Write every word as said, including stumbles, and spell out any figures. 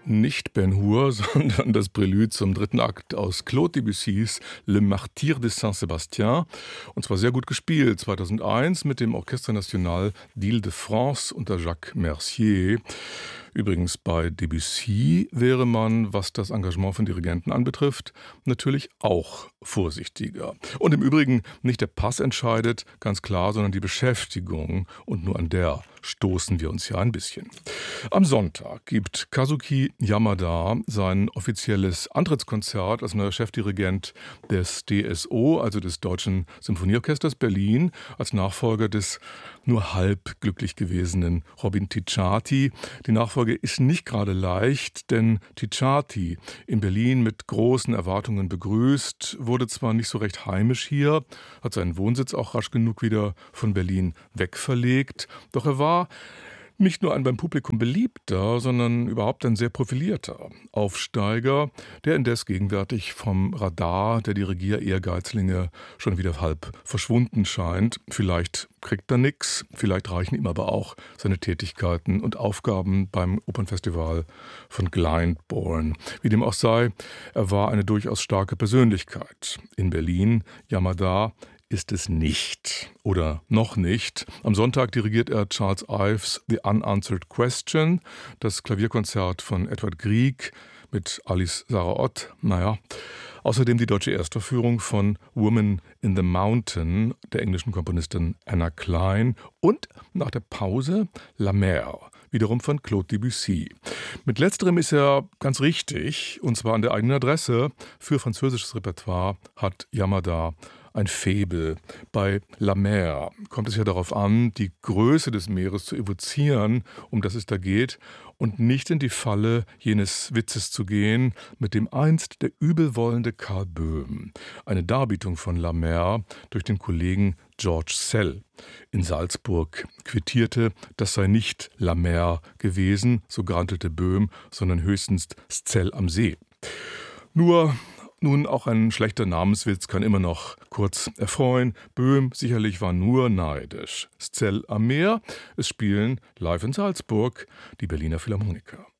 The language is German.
Nicht Ben Hur, sondern das Prälude zum dritten Akt aus Claude Debussys Le Martyr de Saint-Sébastien. Und zwar sehr gut gespielt, zweitausendeins mit dem Orchestre National d'Île-de-France unter Jacques Mercier. Übrigens bei Debussy wäre man, was das Engagement von Dirigenten anbetrifft, natürlich auch vorsichtiger. Und im Übrigen nicht der Pass entscheidet, ganz klar, sondern die Beschäftigung. Und nur an der stoßen wir uns ja ein bisschen. Am Sonntag gibt Kazuki Yamada sein offizielles Antrittskonzert als neuer Chefdirigent des D S O, also des Deutschen Symphonieorchesters Berlin, als Nachfolger des nur halb glücklich gewesenen Robin Ticciati. Die Nachfolge ist nicht gerade leicht, denn Ticciati, in Berlin mit großen Erwartungen begrüßt, wurde zwar nicht so recht heimisch hier, hat seinen Wohnsitz auch rasch genug wieder von Berlin wegverlegt, doch er war nicht nur ein beim Publikum beliebter, sondern überhaupt ein sehr profilierter Aufsteiger, der indes gegenwärtig vom Radar der Dirigier-Ehrgeizlinge schon wieder halb verschwunden scheint. Vielleicht kriegt er nix, vielleicht reichen ihm aber auch seine Tätigkeiten und Aufgaben beim Opernfestival von Glyndebourne. Wie dem auch sei, er war eine durchaus starke Persönlichkeit. In Berlin, Yamada, ist es nicht oder noch nicht. Am Sonntag dirigiert er Charles Ives The Unanswered Question, das Klavierkonzert von Edward Grieg mit Alice Sarah Ott. Naja, außerdem die deutsche Erstaufführung von Woman in the Mountain der englischen Komponistin Anna Klein und nach der Pause La Mer, wiederum von Claude Debussy. Mit letzterem ist er ganz richtig, und zwar an der eigenen Adresse. Für französisches Repertoire hat Yamada ein Faible. Bei La Mer kommt es ja darauf an, die Größe des Meeres zu evozieren, um das es da geht, und nicht in die Falle jenes Witzes zu gehen, mit dem einst der übelwollende Karl Böhm eine Darbietung von La Mer durch den Kollegen George Szell in Salzburg quittierte. Das sei nicht La Mer gewesen, so grantelte Böhm, sondern höchstens Szell am See. Nur Nun, auch ein schlechter Namenswitz kann immer noch kurz erfreuen. Böhm sicherlich war nur neidisch. Szell am Meer, es spielen live in Salzburg die Berliner Philharmoniker.